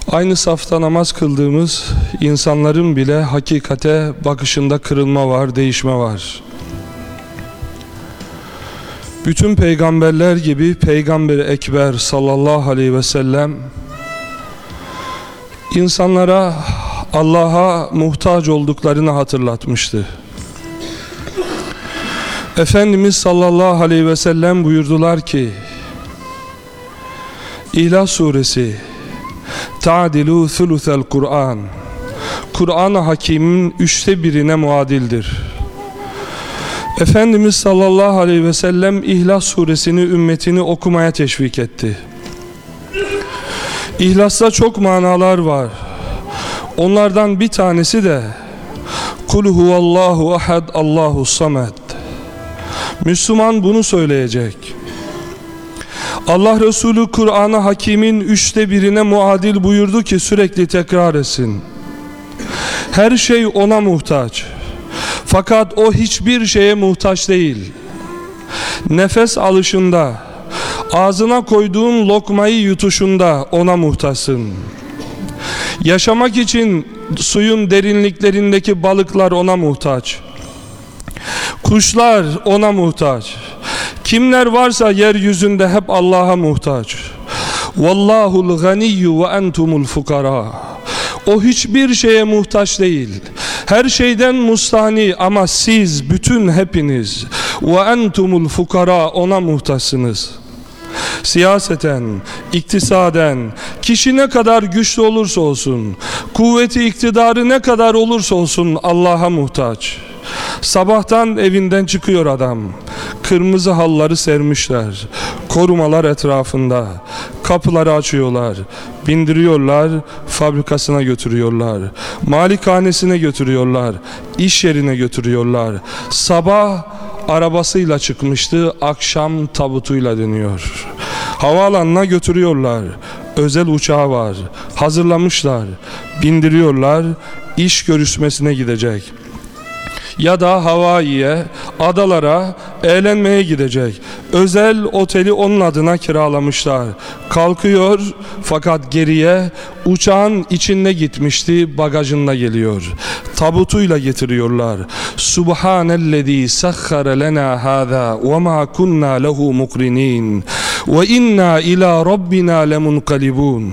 Aynı safta namaz kıldığımız insanların bile hakikate bakışında kırılma var, değişme var. Bütün peygamberler gibi Peygamber-i Ekber sallallahu aleyhi ve sellem insanlara Allah'a muhtaç olduklarını hatırlatmıştı. Efendimiz sallallahu aleyhi ve sellem buyurdular ki, İhlas suresi ta'dilu thuluthel Kur'an, Kur'an-ı Hakîm'in 1/3'ine muadildir. Efendimiz sallallahu aleyhi ve sellem İhlas suresini ümmetini okumaya teşvik etti. İhlas'ta çok manalar var. Onlardan bir tanesi de Kul huvallahu ahad Allahu samed. Müslüman bunu söyleyecek. Allah Resulü Kur'an-ı Hakîm'in 1/3'ine muadil buyurdu ki sürekli tekrar etsin. Her şey ona muhtaç. Fakat o hiçbir şeye muhtaç değil. Nefes alışında, ağzına koyduğun lokmayı yutuşunda ona muhtaçsın. Yaşamak için suyun derinliklerindeki balıklar ona muhtaç. Kuşlar ona muhtaç. Kimler varsa yeryüzünde hep Allah'a muhtaç. Vallahul ganiyyu ve entumul fukara. O hiçbir şeye muhtaç değil. Her şeyden mustahni ama siz bütün hepiniz ve entumul fukara ona muhtaçsınız. Siyaseten, iktisaden, kişi ne kadar güçlü olursa olsun, kuvveti iktidarı ne kadar olursa olsun Allah'a muhtaç. Sabahtan evinden çıkıyor adam. Kırmızı halları sermişler. Korumalar etrafında. Kapıları açıyorlar. Bindiriyorlar. Fabrikasına götürüyorlar. Malikanesine götürüyorlar. İş yerine götürüyorlar. Sabah arabasıyla çıkmıştı. Akşam tabutuyla dönüyor. Havaalanına götürüyorlar. Özel uçağı var. Hazırlamışlar. Bindiriyorlar. İş görüşmesine gidecek. Ya da Hawaii'ye, adalara eğlenmeye gidecek. Özel oteli onun adına kiralamışlar. Kalkıyor fakat geriye uçağın içinde gitmişti, bagajında geliyor. Tabutuyla getiriyorlar. Subhanellezî sahhara lena hâzâ ve mâ kunnâ lehu mukrinin ve innâ ilâ rabbina lemunqalibûn.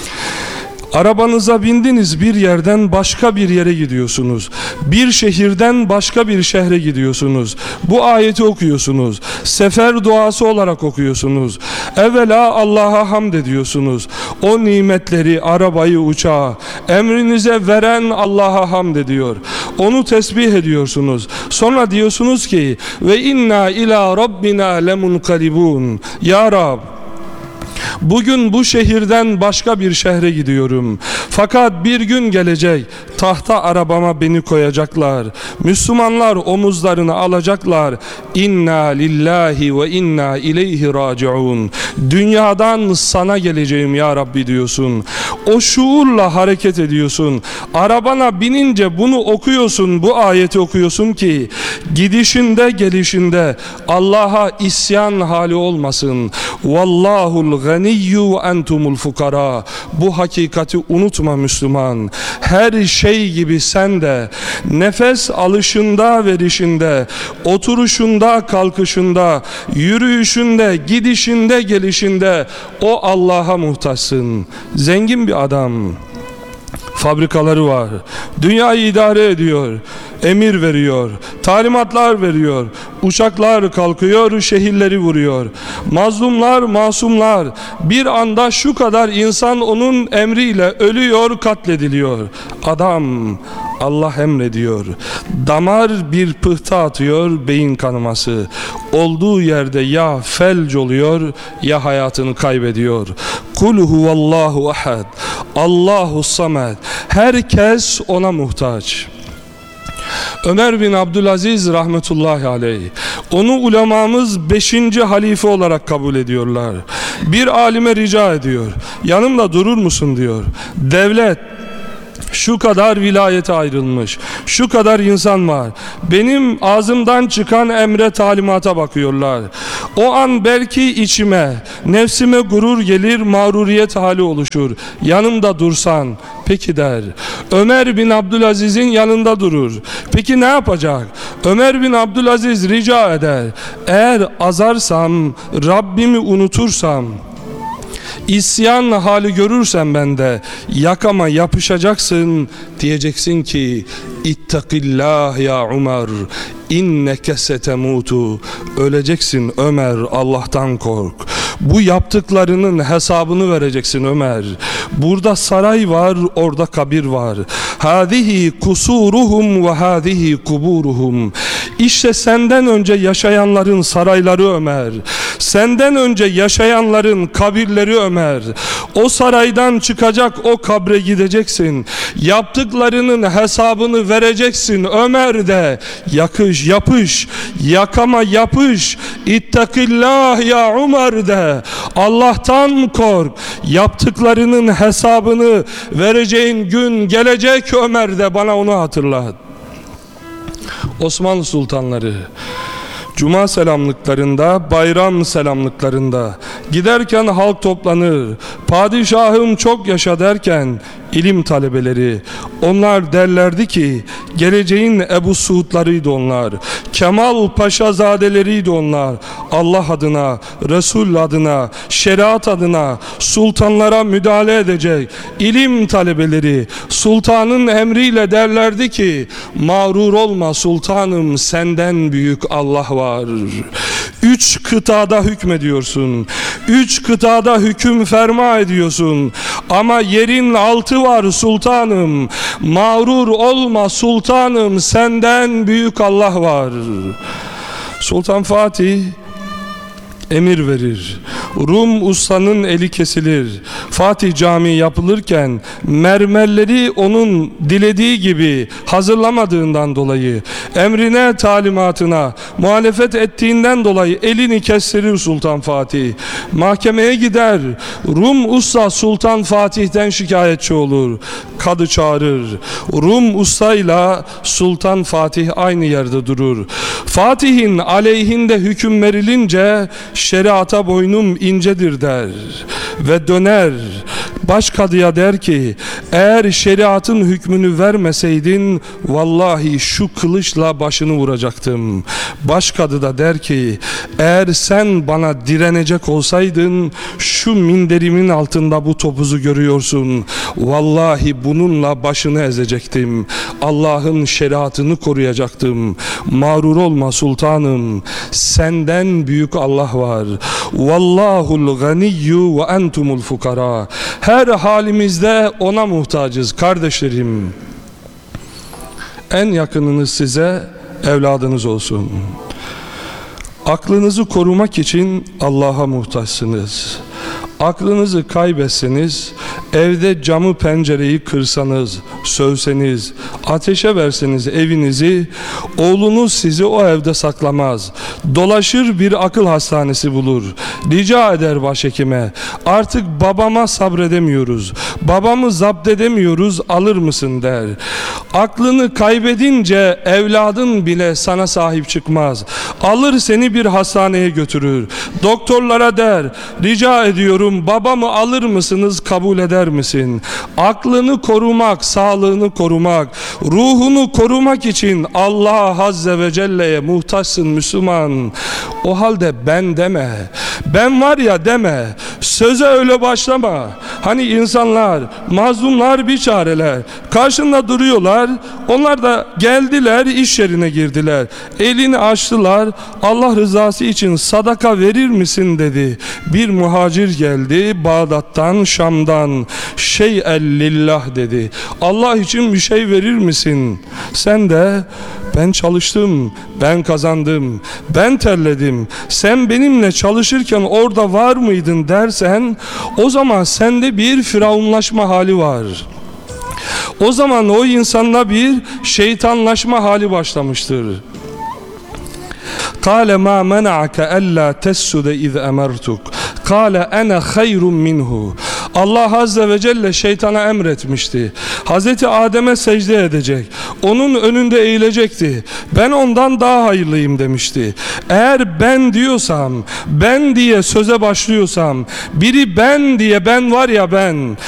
Arabanıza bindiniz, bir yerden başka bir yere gidiyorsunuz. Bir şehirden başka bir şehre gidiyorsunuz. Bu ayeti okuyorsunuz. Sefer duası olarak okuyorsunuz. Evvela Allah'a hamd ediyorsunuz. O nimetleri, arabayı, uçağı emrinize veren Allah'a hamd ediyor. Onu tesbih ediyorsunuz. Sonra diyorsunuz ki ve inna ila rabbina lemunqalibun. Ya Rab, bugün bu şehirden başka bir şehre gidiyorum. Fakat bir gün gelecek, tahta arabama beni koyacaklar. Müslümanlar omuzlarını alacaklar. İnna lillahi ve inna ileyhi raciun. Dünyadan sana geleceğim ya Rabbi diyorsun. O şuurla hareket ediyorsun. Arabana binince bunu okuyorsun, bu ayeti okuyorsun ki gidişinde gelişinde Allah'a isyan hali olmasın. Vallahul ganiyyu ve entumul fukara. Bu hakikati unutma Müslüman. Her şey gibi sen de nefes alışında, verişinde, oturuşunda, kalkışında, yürüyüşünde, gidişinde, gelişinde o Allah'a muhtaçsın. Zengin bir adam. Fabrikaları var. Dünyayı idare ediyor. Emir veriyor. Talimatlar veriyor. Uçaklar kalkıyor, şehirleri vuruyor. Mazlumlar, masumlar. Bir anda şu kadar insan onun emriyle ölüyor, katlediliyor. Adam, Allah emrediyor. Damar bir pıhtı atıyor, beyin kanaması. Olduğu yerde ya felç oluyor ya hayatını kaybediyor. Kul huvallahu ahad. Allahu samed. Herkes ona muhtaç. Ömer bin Abdülaziz rahmetullahi aleyh, onu ulemamız 5. halife olarak kabul ediyorlar. Bir alime rica ediyor, yanımda durur musun diyor. Devlet şu kadar vilayete ayrılmış, şu kadar insan var, benim ağzımdan çıkan emre talimata bakıyorlar. O an belki içime, nefsime gurur gelir, mağruriyet hali oluşur. Yanımda dursan, peki der. Ömer bin Abdülaziz'in yanında durur. Peki ne yapacak? Ömer bin Abdülaziz rica eder. Eğer azarsam, Rabbimi unutursam, İsyan hali görürsen bende, yakama yapışacaksın, diyeceksin ki İttakillah ya Ömer, inneke setemutu. Öleceksin Ömer, Allah'tan kork. Bu yaptıklarının hesabını vereceksin Ömer. Burada saray var, orada kabir var. Hâzihi kusuruhum ve hâzihi kuburuhum. İşte senden önce yaşayanların sarayları Ömer. Senden önce yaşayanların kabirleri Ömer. O saraydan çıkacak, o kabre gideceksin. Yaptıklarının hesabını vereceksin Ömer de. Yakış, yapış, yakama yapış. İttakillah ya Ömer de. Allah'tan kork. Yaptıklarının hesabını vereceğin gün gelecek Ömer de, bana onu hatırlat. Osmanlı sultanları Cuma selamlıklarında, bayram selamlıklarında giderken halk toplanır. Padişahım çok yaşa derken ilim talebeleri, onlar derlerdi ki geleceğin Ebu Suudlarıydı onlar. Kemal Paşazadeleriydi onlar. Allah adına, Resul adına, şeriat adına sultanlara müdahale edecek ilim talebeleri sultanın emriyle derlerdi ki mağrur olma sultanım, senden büyük Allah var. 3 kıtada hükmediyorsun. 3 kıtada hüküm ferma ediyorsun. Ama yerin altı var sultanım. Mağrur olma sultanım, senden büyük Allah var. Sultan Fatih emir verir. Rum ustanın eli kesilir. Fatih Camii yapılırken mermerleri onun dilediği gibi hazırlamadığından dolayı, emrine talimatına muhalefet ettiğinden dolayı elini kestirir Sultan Fatih. Mahkemeye gider. Rum usta Sultan Fatih'ten şikayetçi olur. Kadı çağırır. Rum ustayla Sultan Fatih aynı yerde durur. Fatih'in aleyhinde hüküm verilince şeriata boynum incedir der ve döner başkadıya der ki eğer şeriatın hükmünü vermeseydin vallahi şu kılıçla başını vuracaktım. Başkadı da der ki eğer sen bana direnecek olsaydın şu minderimin altında bu topuzu görüyorsun, vallahi bununla başını ezecektim. Allah'ın şeriatını koruyacaktım. Mağrur olma sultanım, senden büyük Allah var. Vallahul ganiyyu ve entumul fukara. Her halimizde ona muhtacız kardeşlerim. En yakınınız size evladınız olsun. Aklınızı korumak için Allah'a muhtaçsınız. Aklınızı kaybetseniz, evde camı pencereyi kırsanız, sövseniz, ateşe verseniz evinizi, oğlunuz sizi o evde saklamaz. Dolaşır bir akıl hastanesi bulur. Rica eder başhekime, artık babama sabredemiyoruz, babamı zapt edemiyoruz, alır mısın der. Aklını kaybedince evladın bile sana sahip çıkmaz. Alır seni bir hastaneye götürür. Doktorlara der, rica ediyorum babamı alır mısınız, kabul eder misin? Aklını korumak, sağlığını korumak, ruhunu korumak için Allah Azze ve Celle'ye muhtaçsın Müslüman. O halde ben deme, ben var ya deme, söze öyle başlama. Hani insanlar, mazlumlar, biçareler karşında duruyorlar, onlar da geldiler, iş yerine girdiler, elini açtılar, Allah rızası için sadaka verir misin dedi. Bir muhacir geldi Bağdat'tan, Şam'dan, şey'en lillah dedi. Allah için bir şey verir misin? Sen de ben çalıştım, ben kazandım, ben terledim, sen benimle çalışırken orada var mıydın dersen, o zaman sende bir firavunlaşma hali var. O zaman o insanda bir şeytanlaşma hali başlamıştır. قال ما منعك ألا تسجد إذ أمرتك قال أنا خير منه. Allah Azze ve Celle şeytana emretmişti. Hazreti Adem'e secde edecek. Onun önünde eğilecekti. Ben ondan daha hayırlıyım demişti. Eğer ben diyorsam, ben diye söze başlıyorsam, biri ben diye, ben var ya ben,